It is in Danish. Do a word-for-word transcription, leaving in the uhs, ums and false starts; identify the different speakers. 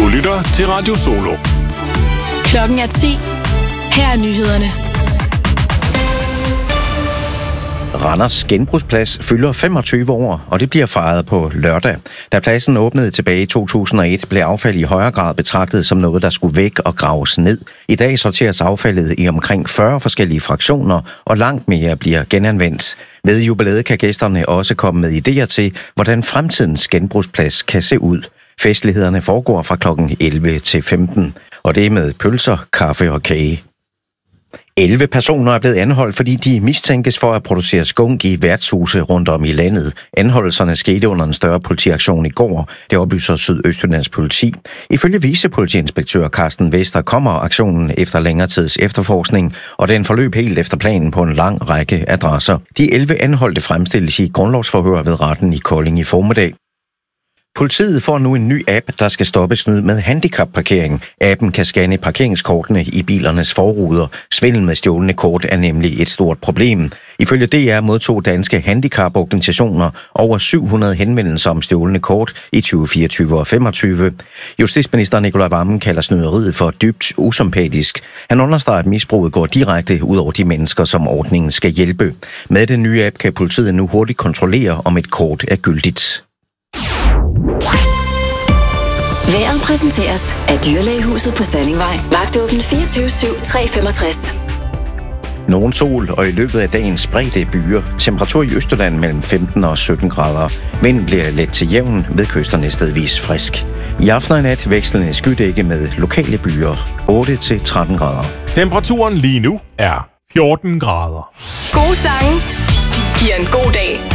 Speaker 1: Du lytter til Radio Solo.
Speaker 2: Klokken er ti. Her er nyhederne.
Speaker 3: Randers Genbrugsplads fylder femogtyve år, og det bliver fejret på lørdag. Da pladsen åbnede tilbage i to tusind og et, blev affald i højere grad betragtet som noget, der skulle væk og graves ned. I dag sorteres affaldet i omkring fyrre forskellige fraktioner, og langt mere bliver genanvendt. Ved jubilæet kan gæsterne også komme med idéer til, hvordan fremtidens genbrugsplads kan se ud. Festlighederne foregår fra klokken elleve til femten, og det er med pølser, kaffe og kage. elleve personer er blevet anholdt, fordi de mistænkes for at producere skunk i værtshuse rundt om i landet. Anholdelserne skete under en større politiaktion i går. Det oplyser Sydøstjyllands politi. Ifølge vicepolitiinspektør Carsten Vester kommer aktionen efter længere tids efterforskning, og den forløb helt efter planen på en lang række adresser. De elleve anholdte fremstilles i grundlovsforhør ved retten i Kolding i formiddag. Politiet får nu en ny app, der skal stoppe snyd med handicapparkering. Appen kan scanne parkeringskortene i bilernes forruder. Svindel med stjålne kort er nemlig et stort problem. Ifølge D R modtog danske handicaporganisationer over syv hundrede henvendelser om stjålne kort i tyve fireogtyve og femogtyve. Justitsminister Nicolai Wammen kalder snyderiet for dybt usympatisk. Han understreger, at misbruget går direkte ud over de mennesker, som ordningen skal hjælpe. Med den nye app kan politiet nu hurtigt kontrollere, om et kort er gyldigt.
Speaker 4: Vejret præsenteres af Dyrlægehuset på Sallingvej. Vagtåben fireogtyve syv tre femogtres.
Speaker 3: Nogen sol, og i løbet af dagen spredte byer. Temperatur i Østjylland mellem femten og sytten grader. Vinden bliver let til jævn, ved kysterne stedvis frisk. I aften og nat vekslende skydække med lokale byer. otte til tretten grader.
Speaker 1: Temperaturen lige nu er fjorten grader.
Speaker 2: Gode sange giver en god dag.